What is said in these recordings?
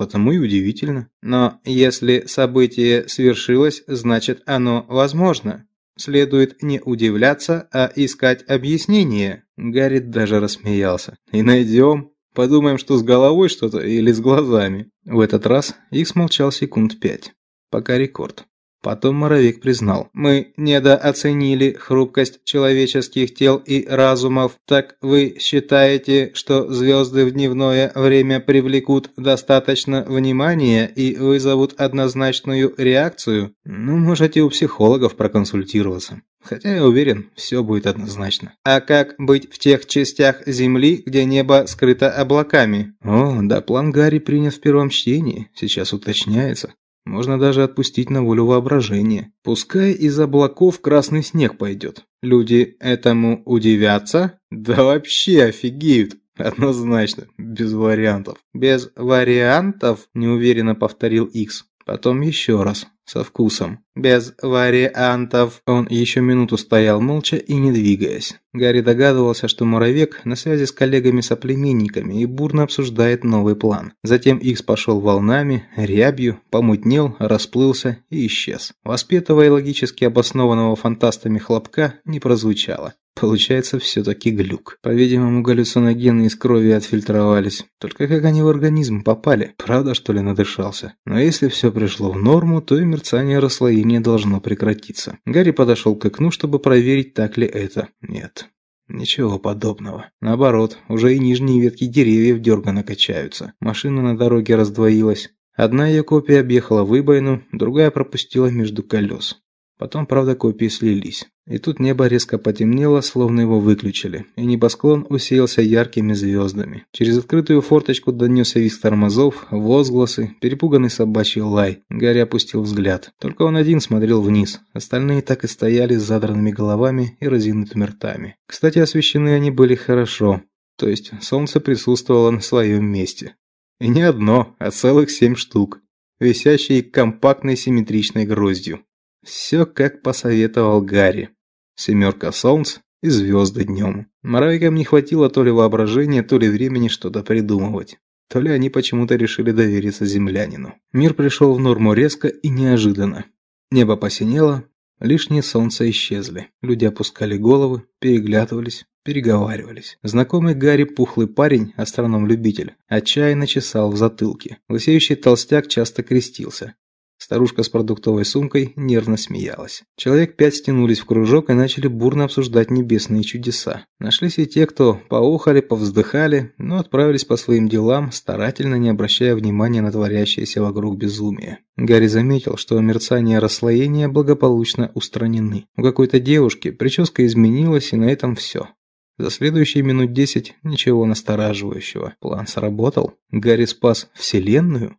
потому и удивительно. Но если событие свершилось, значит оно возможно. Следует не удивляться, а искать объяснение. Гарри даже рассмеялся. И найдем. Подумаем, что с головой что-то или с глазами. В этот раз Икс молчал секунд 5. Пока рекорд. Потом Моровик признал: «Мы недооценили хрупкость человеческих тел и разумов. Так вы считаете, что звезды в дневное время привлекут достаточно внимания и вызовут однозначную реакцию? Ну, можете у психологов проконсультироваться. Хотя я уверен, все будет однозначно. А как быть в тех частях Земли, где небо скрыто облаками?» О, да, план Гарри принят в первом чтении. Сейчас уточняется. Можно даже отпустить на волю воображение. Пускай из облаков красный снег пойдет. Люди этому удивятся? Да вообще офигеют. Однозначно, без вариантов. Без вариантов, неуверенно повторил Икс. Потом еще раз, со вкусом. Без вариантов. Он еще минуту стоял молча и не двигаясь. Гарри догадывался, что Муравек на связи с коллегами-соплеменниками и бурно обсуждает новый план. Затем Икс пошел волнами, рябью, помутнел, расплылся и исчез. Воспетого и логически обоснованного фантастами хлопка не прозвучало. Получается, все-таки глюк. По-видимому, галлюциногены из крови отфильтровались. Только как они в организм попали? Правда, что ли, надышался? Но если все пришло в норму, то и мерцание расслоения должно прекратиться. Гарри подошел к окну, чтобы проверить, так ли это. Нет. Ничего подобного. Наоборот, уже и нижние ветки деревьев дерганно качаются. Машина на дороге раздвоилась. Одна ее копия объехала выбоину, другая пропустила между колес. Потом, правда, копии слились. И тут небо резко потемнело, словно его выключили, и небосклон усеялся яркими звездами. Через открытую форточку донесся визг тормозов, возгласы, перепуганный собачий лай. Гарри опустил взгляд. Только он один смотрел вниз. Остальные так и стояли с задранными головами и разинутыми ртами. Кстати, освещены они были хорошо. То есть солнце присутствовало на своем месте. И не одно, а целых 7 штук, висящие компактной симметричной гроздью. Все как посоветовал Гарри. 7 солнц и звезды днем. Моровикам не хватило то ли воображения, то ли времени что-то придумывать. То ли они почему-то решили довериться землянину. Мир пришел в норму резко и неожиданно. Небо посинело, лишние солнца исчезли. Люди опускали головы, переглядывались, переговаривались. Знакомый Гарри пухлый парень, астроном-любитель, отчаянно чесал в затылке. Лысеющий толстяк часто крестился. Старушка с продуктовой сумкой нервно смеялась. Человек 5 стянулись в кружок и начали бурно обсуждать небесные чудеса. Нашлись и те, кто поохали, повздыхали, но отправились по своим делам, старательно не обращая внимания на творящееся вокруг безумие. Гарри заметил, что мерцание расслоения благополучно устранены. У какой-то девушки прическа изменилась, и на этом все. За следующие минут 10 ничего настораживающего. План сработал. Гарри спас Вселенную?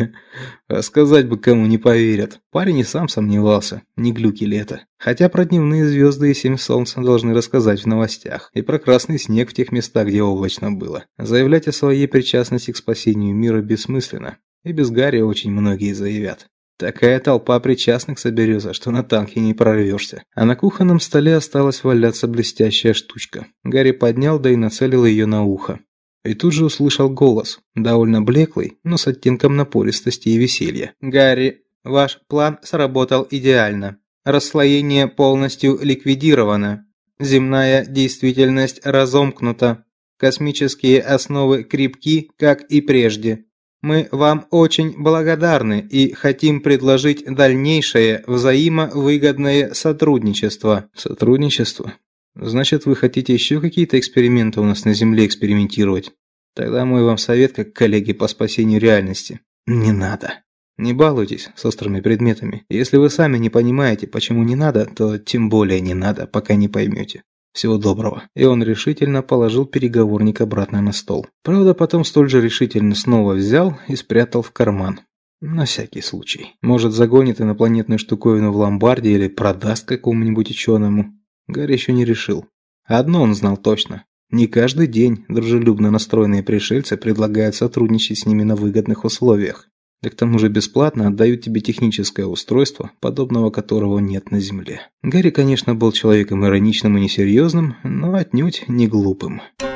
А сказать бы, кому не поверят. Парень и сам сомневался, не глюки ли это. Хотя про дневные звезды и 7 солнц должны рассказать в новостях. И про красный снег в тех местах, где облачно было. Заявлять о своей причастности к спасению мира бессмысленно. И без Гарри очень многие заявят. Такая толпа причастных соберется, что на танке не прорвешься. А на кухонном столе осталась валяться блестящая штучка. Гарри поднял, да и нацелил ее на ухо. И тут же услышал голос, довольно блеклый, но с оттенком напористости и веселья. «Гарри, ваш план сработал идеально. Расслоение полностью ликвидировано. Земная действительность разомкнута. Космические основы крепки, как и прежде. Мы вам очень благодарны и хотим предложить дальнейшее взаимовыгодное сотрудничество». Сотрудничество? Значит, вы хотите еще какие-то эксперименты у нас на Земле экспериментировать? Тогда мой вам совет, как коллеги по спасению реальности. Не надо. Не балуйтесь с острыми предметами. Если вы сами не понимаете, почему не надо, то тем более не надо, пока не поймете. Всего доброго. И он решительно положил переговорник обратно на стол. Правда, потом столь же решительно снова взял и спрятал в карман. На всякий случай. Может, загонит инопланетную штуковину в ломбарде или продаст какому-нибудь ученому. Гарри еще не решил. Одно он знал точно. Не каждый день дружелюбно настроенные пришельцы предлагают сотрудничать с ними на выгодных условиях. Да к тому же бесплатно отдают тебе техническое устройство, подобного которого нет на Земле. Гарри, конечно, был человеком ироничным и несерьезным, но отнюдь не глупым.